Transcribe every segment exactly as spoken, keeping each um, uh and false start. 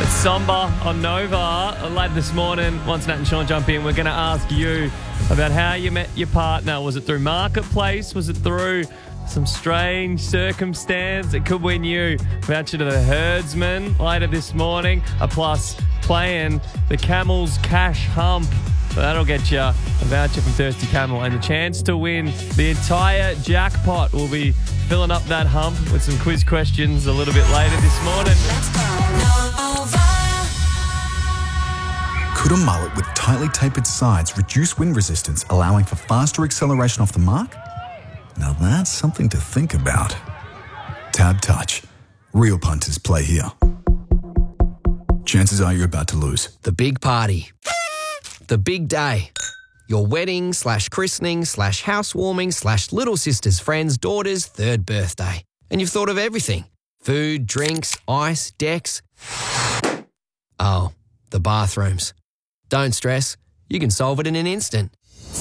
It's Somber on Nova. Later this morning, once Nat and Sean jump in, we're going to ask you about how you met your partner. Was it through Marketplace? Was it through some strange circumstance? It could win you a voucher to the Herdsman later this morning. A plus playing the Camel's Cash Hump. So that'll get you a voucher from Thirsty Camel and the chance to win the entire jackpot. We'll be filling up that hump with some quiz questions a little bit later this morning. Let's go. Could a mullet with tightly tapered sides reduce wind resistance, allowing for faster acceleration off the mark? Now that's something to think about. Tab Touch. Real punters play here. Chances are you're about to lose. The big party. The big day. Your wedding slash christening slash housewarming slash little sister's friend's daughter's third birthday. And you've thought of everything. Food, drinks, ice, decks. Oh, the bathrooms. Don't stress. You can solve it in an instant.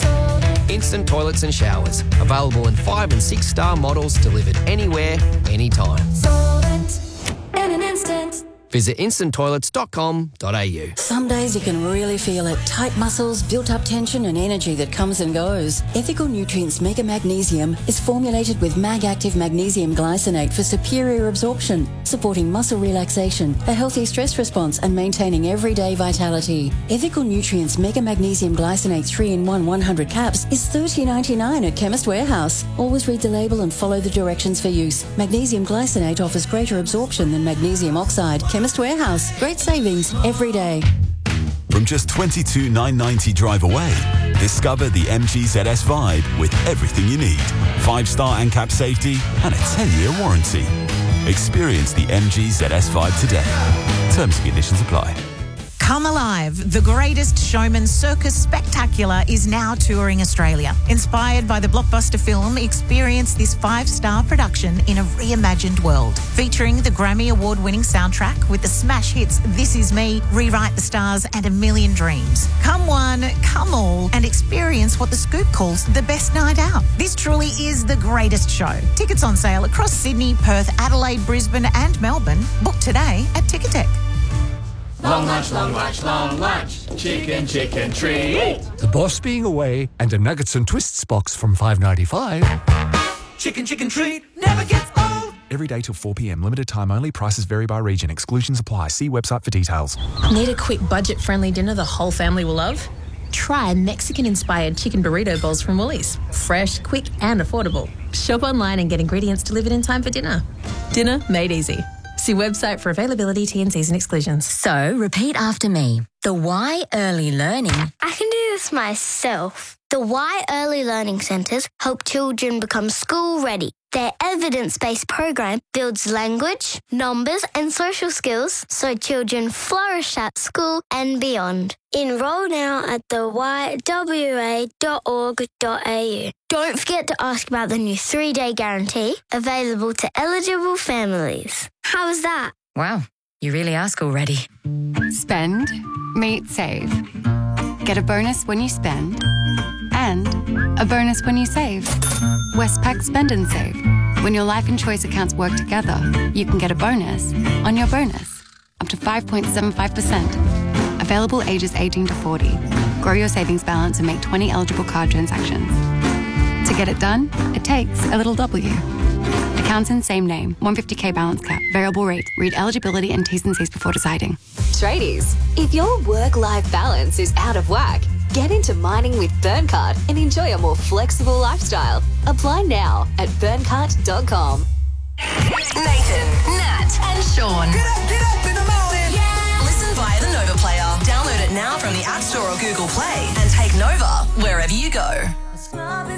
Instant toilets and showers. Available in five and six star models delivered anywhere, anytime. Solvent in an instant. Visit instant toilets dot com dot a u. Some days you can really feel it. Tight muscles, built-up tension and energy that comes and goes. Ethical Nutrients Mega Magnesium is formulated with Mag-Active Magnesium Glycinate for superior absorption, supporting muscle relaxation, a healthy stress response and maintaining everyday vitality. Ethical Nutrients Mega Magnesium Glycinate three in one one hundred caps is thirty dollars ninety-nine at Chemist Warehouse. Always read the label and follow the directions for use. Magnesium Glycinate offers greater absorption than magnesium oxide. Chemist Warehouse. Great savings every day. From just twenty-two thousand nine hundred ninety drive away, discover the M G Z S Vibe with everything you need. Five-star A N C A P safety and a ten-year warranty. Experience the M G Z S Vibe today. Terms and conditions apply. Come Alive, the Greatest Showman Circus Spectacular is now touring Australia. Inspired by the blockbuster film, experience this five-star production in a reimagined world. Featuring the Grammy Award-winning soundtrack with the smash hits This Is Me, Rewrite the Stars and A Million Dreams. Come one, come all, and experience what The Scoop calls the best night out. This truly is the greatest show. Tickets on sale across Sydney, Perth, Adelaide, Brisbane and Melbourne. Book today at Ticketek. Long lunch, long lunch, long lunch. Chicken, chicken treat. The boss being away and a nuggets and twists box from five ninety-five. Chicken, chicken treat never gets old. Every day till four p.m. Limited time only. Prices vary by region. Exclusions apply. See website for details. Need a quick budget-friendly dinner the whole family will love? Try Mexican-inspired chicken burrito bowls from Woolies. Fresh, quick and affordable. Shop online and get ingredients delivered in time for dinner. Dinner made easy. See website for availability, T and Cs and exclusions. So, repeat after me. The Y Early Learning. I can do this myself. The Y Early Learning Centres help children become school ready. Their evidence-based program builds language, numbers and social skills so children flourish at school and beyond. Enroll now at the y w a dot org dot a u. Don't forget to ask about the new three-day guarantee available to eligible families. How was that? Wow, you really ask already. Spend, meet, save. Get a bonus when you spend and a bonus when you save. Westpac Spend and Save. When your life and choice accounts work together, you can get a bonus on your bonus. Up to five point seven five percent. Available ages eighteen to forty. Grow your savings balance and make twenty eligible card transactions. To get it done, it takes a little W. Accounts in same name. one hundred fifty k balance cap. Variable rate. Read eligibility and T's and C's before deciding. Tradies, if your work-life balance is out of whack, get into mining with Burncard and enjoy a more flexible lifestyle. Apply now at burncard dot com. Nathan, Nat and Sean. Get up, get up in the morning. Yeah. Listen via the Nova Player. Download it now from the App Store or Google Play and take Nova wherever you go.